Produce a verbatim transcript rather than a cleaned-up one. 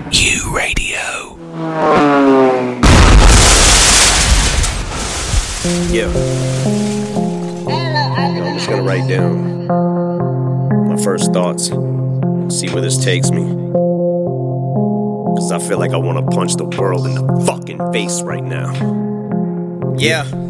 U Radio. Yeah. I'm just gonna write down my first thoughts and see where this takes me. Cause I feel like I wanna punch the world in the fucking face right now. Yeah.